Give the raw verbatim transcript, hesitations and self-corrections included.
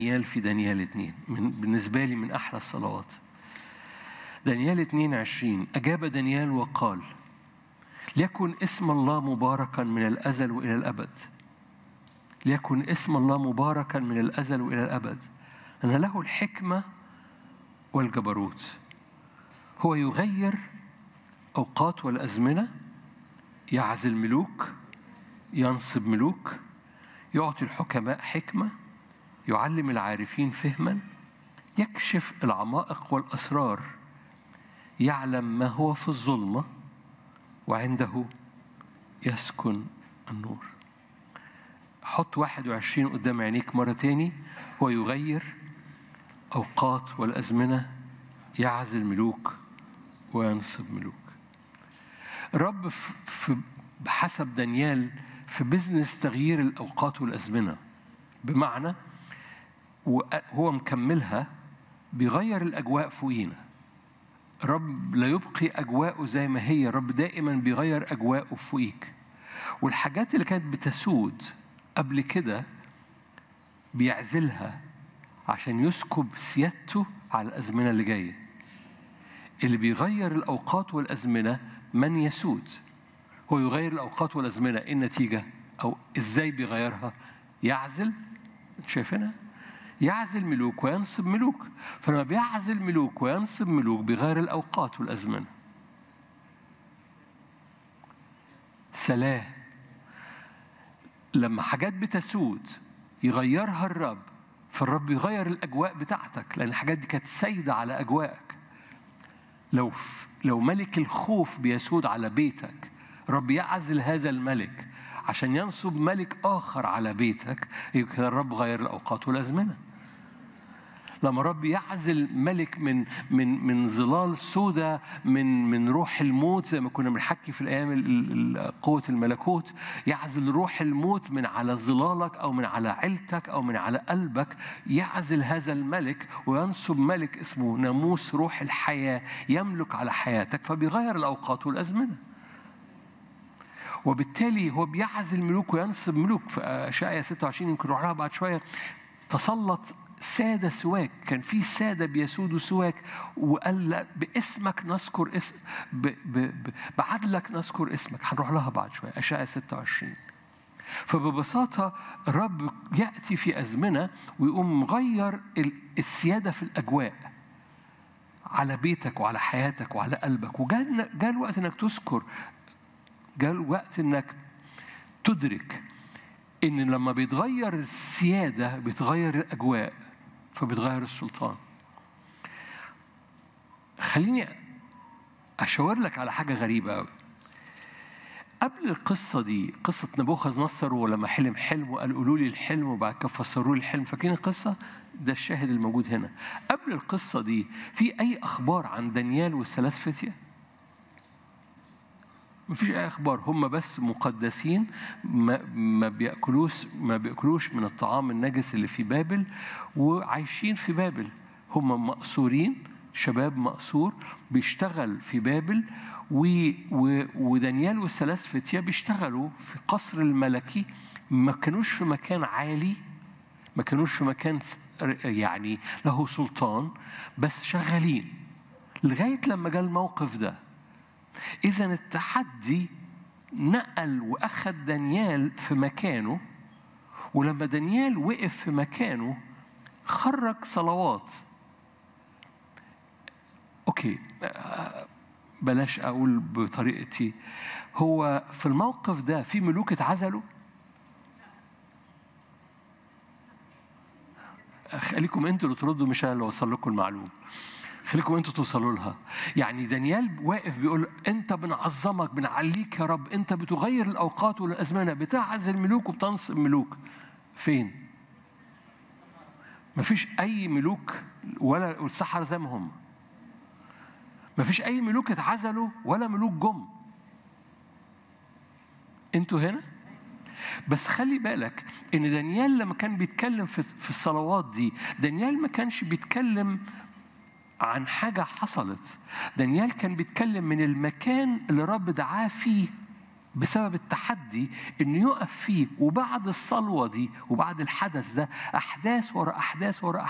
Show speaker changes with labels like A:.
A: دانيال في دانيال اتنين، من بالنسبة لي من أحلى الصلوات. دانيال اتنين عشرين: أجاب دانيال وقال: ليكن اسم الله مباركا من الأزل وإلى الأبد. ليكن اسم الله مباركا من الأزل وإلى الأبد، أن له الحكمة والجبروت. هو يغير أوقات والأزمنة، يعزل ملوك، ينصب ملوك، يعطي الحكماء حكمة، يعلم العارفين فهما، يكشف العمائق والأسرار، يعلم ما هو في الظلمة، وعنده يسكن النور. حط واحد وعشرين قدام عينيك مرة تاني. هو يغير أوقات والأزمنة، يعزل ملوك وينصب ملوك. الرب في بحسب دانيال في بزنس تغيير الأوقات والأزمنة، بمعنى وهو مكملها بيغير الأجواء فوقينا. رب لا يبقي أجواءه زي ما هي، رب دائما بيغير أجواءه فوقيك. والحاجات اللي كانت بتسود قبل كده بيعزلها عشان يسكب سيادته على الأزمنة اللي جاية. اللي بيغير الأوقات والأزمنة من يسود. هو يغير الأوقات والأزمنة، إيه النتيجة؟ أو إزاي بيغيرها؟ يعزل، شايفينها؟ يعزل ملوك وينصب ملوك. فلما بيعزل ملوك وينصب ملوك بيغير الأوقات والأزمنة. سلام. لما حاجات بتسود يغيرها الرب، فالرب يغير الأجواء بتاعتك، لأن الحاجات دي كانت سايدة على أجواءك. لو لو ملك الخوف بيسود على بيتك، رب يعزل هذا الملك عشان ينصب ملك آخر على بيتك، يبقى الرب غير الأوقات والأزمنة. لما رب يعزل ملك من من من ظلال سودة، من من روح الموت، زي ما كنا بنحكي في الأيام قوة الملكوت، يعزل روح الموت من على ظلالك أو من على عيلتك أو من على قلبك، يعزل هذا الملك وينصب ملك اسمه ناموس روح الحياة يملك على حياتك، فبيغير الأوقات والأزمنة. وبالتالي هو بيعزل ملوك وينصب ملوك. في أشعياء ستة وعشرين يمكن نروح لها بعد شوية: تسلط سادة سواك. كان في سادة بيسودوا سواك، وقال لا باسمك نذكر اسم، ب ب ب بعدلك نذكر اسمك. هنروح لها بعد شوية أشعياء ستة وعشرين. فببساطة الرب يأتي في أزمنة ويقوم مغير السيادة في الأجواء على بيتك وعلى حياتك وعلى قلبك. وجاء جاء الوقت إنك تذكر، جاء الوقت إنك تدرك إن لما بيتغير السيادة بيتغير الأجواء، فبيتغير السلطان. خليني أشاور لك على حاجة غريبة أوي. قبل القصة دي، قصة نبوخذ نصر، ولما حلم حلم وقال قولوا لي الحلم وبعد كده فسروا لي الحلم، فاكرين القصة؟ ده الشاهد الموجود هنا. قبل القصة دي في أي أخبار عن دانيال والثلاث فتية؟ مفيش أي أخبار. هم بس مقدسين، ما ما بيأكلوش ما بيأكلوش من الطعام النجس اللي في بابل، وعايشين في بابل. هم مأسورين، شباب مأسور بيشتغل في بابل، و و ودانيال والثلاث فتية بيشتغلوا في قصر الملكي. ما كانوش في مكان عالي، ما كانوش في مكان يعني له سلطان، بس شغالين لغاية لما جاء الموقف ده. إذن التحدي نقل وأخذ دانيال في مكانه، ولما دانيال وقف في مكانه خرج صلوات. أوكي، بلاش أقول بطريقتي. هو في الموقف ده في ملوك اتعزلوا؟ خليكم أنتوا اللي تردوا، مش أنا اللي أوصل لكم المعلومة. خليكم أنتوا توصلوا لها. يعني دانيال واقف بيقول أنت بنعظمك بنعليك يا رب، أنت بتغير الأوقات والأزمنة، بتعزل ملوك وبتنصب ملوك. فين؟ مفيش أي ملوك، ولا السحرة زي ما هم. مفيش أي ملوك اتعزلوا ولا ملوك جم. أنتوا هنا. بس خلي بالك إن دانيال لما كان بيتكلم في في الصلوات دي، دانيال ما كانش بيتكلم عن حاجة حصلت. دانيال كان بيتكلم من المكان اللي رب دعاه فيه بسبب التحدي إنه يقف فيه. وبعد الصلوة دي وبعد الحدث ده أحداث ورا أحداث ورا